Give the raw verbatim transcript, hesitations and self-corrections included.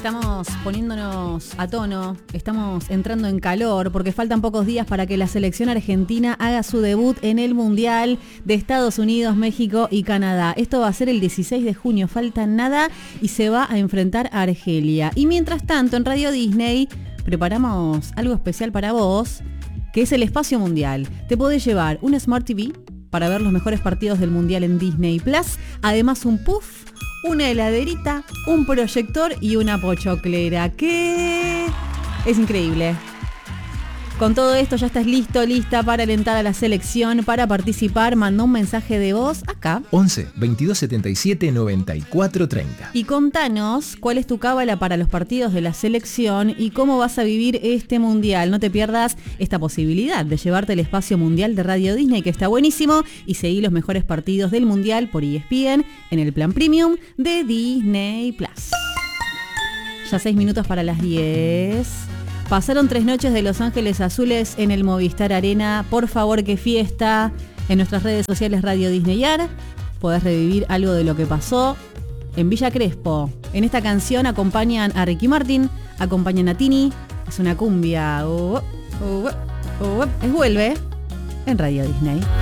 Estamos poniéndonos a tono, estamos entrando en calor porque faltan pocos días para que la selección argentina haga su debut en el Mundial de Estados Unidos, México y Canadá. Esto va a ser el dieciséis de junio, falta nada y se va a enfrentar a Argelia. Y mientras tanto, en Radio Disney preparamos algo especial para vos, que es el Espacio Mundial. Te podés llevar un Smart T V para ver los mejores partidos del Mundial en Disney Plus, además un puff, una heladerita, un proyector y una pochoclera. ¿Qué? Es increíble. Con todo esto ya estás listo, lista para alentar a la selección, para participar. Manda un mensaje de voz acá. once, veintidós setenta y siete, noventa y cuatro treinta. Y contanos cuál es tu cábala para los partidos de la selección y cómo vas a vivir este mundial. No te pierdas esta posibilidad de llevarte el Espacio Mundial de Radio Disney, que está buenísimo, y seguí los mejores partidos del mundial por E S P N en el plan premium de Disney Plus. Ya seis minutos para las diez. Pasaron tres noches de Los Ángeles Azules en el Movistar Arena. Por favor, qué fiesta. En nuestras redes sociales Radio Disneyar podés revivir algo de lo que pasó en Villa Crespo. En esta canción acompañan a Ricky Martin, acompañan a Tini. Es una cumbia. Uh, uh, uh, uh, es Vuelve en Radio Disney.